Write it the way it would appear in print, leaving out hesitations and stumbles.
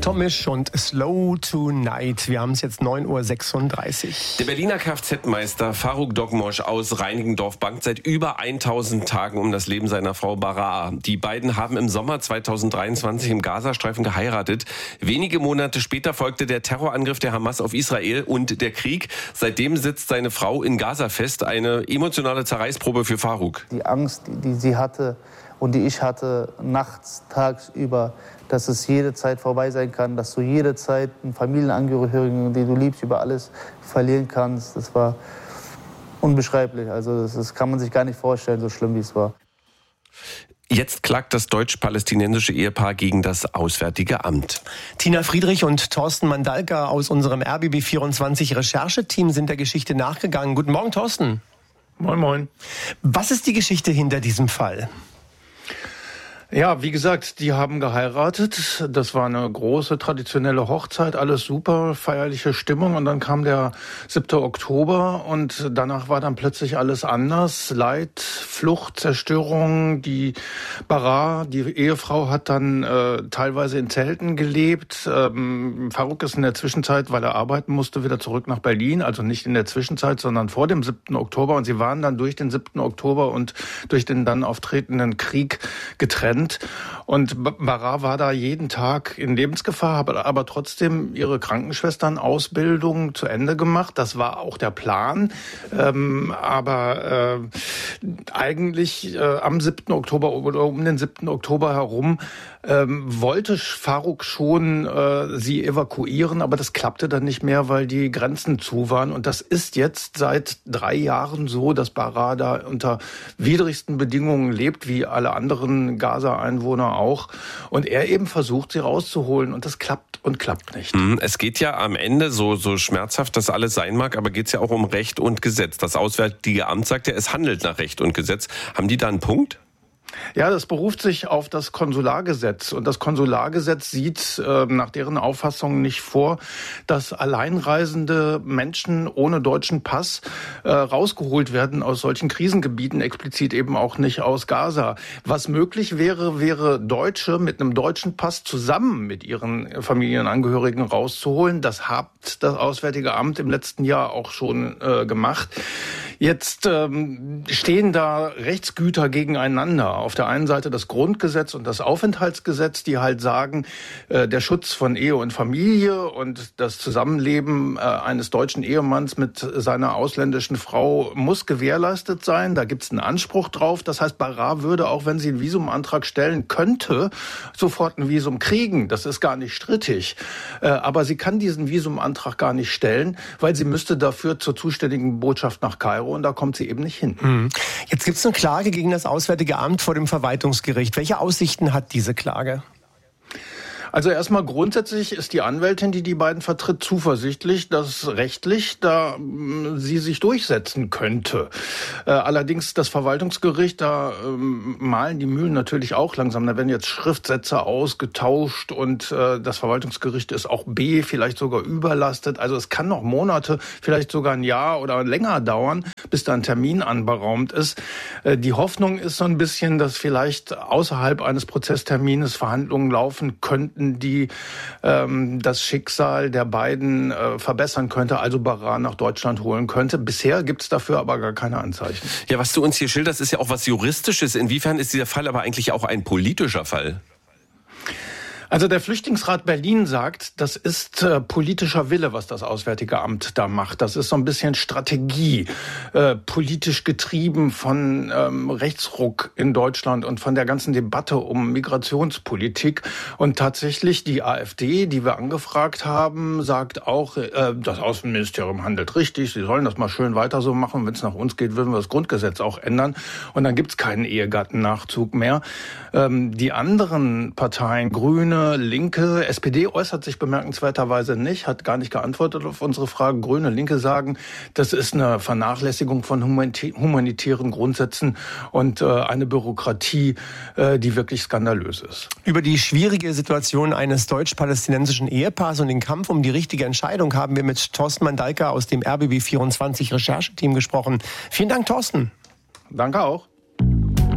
Tomisch und Slow Tonight. Wir haben es jetzt 9:36 Uhr. Der Berliner Kfz-Meister Faruk Dokmosch aus Reinickendorf bangt seit über 1000 Tagen um das Leben seiner Frau Baraa. Die beiden haben im Sommer 2023 im Gazastreifen geheiratet. Wenige Monate später folgte der Terrorangriff der Hamas auf Israel und der Krieg. Seitdem sitzt seine Frau in Gaza fest. Eine emotionale Zerreißprobe für Faruk. Die Angst, die sie hatte und die ich hatte, nachts, tagsüber, dass es jede Zeit vorbei sein kann, dass du jede Zeit einen Familienangehörigen, den du liebst, über alles verlieren kannst. Das war unbeschreiblich. Also das kann man sich gar nicht vorstellen, so schlimm wie es war. Jetzt klagt das deutsch-palästinensische Ehepaar gegen das Auswärtige Amt. Tina Friedrich und Thorsten Mandalka aus unserem RBB24 Rechercheteam sind der Geschichte nachgegangen. Guten Morgen, Thorsten. Moin, moin. Was ist die Geschichte hinter diesem Fall? Ja, wie gesagt, die haben geheiratet. Das war eine große traditionelle Hochzeit, alles super, feierliche Stimmung. Und dann kam der 7. Oktober und danach war dann plötzlich alles anders. Leid, Flucht, Zerstörung. Die Baraa, die Ehefrau, hat dann teilweise in Zelten gelebt. Faruk ist in der Zwischenzeit, weil er arbeiten musste, wieder zurück nach Berlin. Also nicht in der Zwischenzeit, sondern vor dem 7. Oktober. Und sie waren dann durch den 7. Oktober und durch den dann auftretenden Krieg getrennt. Und Baraa war da jeden Tag in Lebensgefahr, hat aber trotzdem ihre Krankenschwesternausbildung zu Ende gemacht. Das war auch der Plan. Aber eigentlich am 7. Oktober oder um den 7. Oktober herum wollte Faruk schon sie evakuieren, aber das klappte dann nicht mehr, weil die Grenzen zu waren. Und das ist jetzt seit 3 Jahren so, dass Baraa da unter widrigsten Bedingungen lebt, wie alle anderen Gaza-Einwohner auch. Und er eben versucht, sie rauszuholen. Und das klappt und klappt nicht. Es geht ja am Ende, so schmerzhaft das alles sein mag, aber geht es ja auch um Recht und Gesetz. Das Auswärtige Amt sagt ja, es handelt nach Recht und Gesetz. Haben die da einen Punkt? Ja, das beruft sich auf das Konsulargesetz. Und das Konsulargesetz sieht nach deren Auffassung nicht vor, dass alleinreisende Menschen ohne deutschen Pass rausgeholt werden aus solchen Krisengebieten, explizit eben auch nicht aus Gaza. Was möglich wäre, wäre Deutsche mit einem deutschen Pass zusammen mit ihren Familienangehörigen rauszuholen. Das hat das Auswärtige Amt im letzten Jahr auch schon gemacht. Jetzt stehen da Rechtsgüter gegeneinander. Auf der einen Seite das Grundgesetz und das Aufenthaltsgesetz, die halt sagen, der Schutz von Ehe und Familie und das Zusammenleben eines deutschen Ehemanns mit seiner ausländischen Frau muss gewährleistet sein. Da gibt's einen Anspruch drauf. Das heißt, Baraa würde, auch wenn sie einen Visumantrag stellen könnte, sofort ein Visum kriegen. Das ist gar nicht strittig. Aber sie kann diesen Visumantrag gar nicht stellen, weil sie müsste dafür zur zuständigen Botschaft nach Kairo und da kommt sie eben nicht hin. Jetzt gibt es eine Klage gegen das Auswärtige Amt vor dem Verwaltungsgericht. Welche Aussichten hat diese Klage? Also erstmal grundsätzlich ist die Anwältin, die die beiden vertritt, zuversichtlich, dass rechtlich da sie sich durchsetzen könnte. Allerdings das Verwaltungsgericht, da malen die Mühlen natürlich auch langsam. Da werden jetzt Schriftsätze ausgetauscht und das Verwaltungsgericht ist auch vielleicht sogar überlastet. Also es kann noch Monate, vielleicht sogar ein Jahr oder länger dauern, bis da ein Termin anberaumt ist. Die Hoffnung ist so ein bisschen, dass vielleicht außerhalb eines Prozesstermines Verhandlungen laufen könnten, die das Schicksal der beiden verbessern könnte, also Baraa nach Deutschland holen könnte. Bisher gibt es dafür aber gar keine Anzeichen. Ja, was du uns hier schilderst, ist ja auch was Juristisches. Inwiefern ist dieser Fall aber eigentlich auch ein politischer Fall? Also der Flüchtlingsrat Berlin sagt, das ist politischer Wille, was das Auswärtige Amt da macht. Das ist so ein bisschen Strategie, politisch getrieben von Rechtsruck in Deutschland und von der ganzen Debatte um Migrationspolitik. Und tatsächlich die AfD, die wir angefragt haben, sagt auch, das Außenministerium handelt richtig, sie sollen das mal schön weiter so machen. Wenn es nach uns geht, würden wir das Grundgesetz auch ändern. Und dann gibt es keinen Ehegattennachzug mehr. Die anderen Parteien, Grüne, Linke, SPD äußert sich bemerkenswerterweise nicht, hat gar nicht geantwortet auf unsere Fragen. Grüne, Linke sagen, das ist eine Vernachlässigung von humanitären Grundsätzen und eine Bürokratie, die wirklich skandalös ist. Über die schwierige Situation eines deutsch-palästinensischen Ehepaars und den Kampf um die richtige Entscheidung haben wir mit Thorsten Mandalka aus dem RBB24 Rechercheteam gesprochen. Vielen Dank, Thorsten. Danke auch.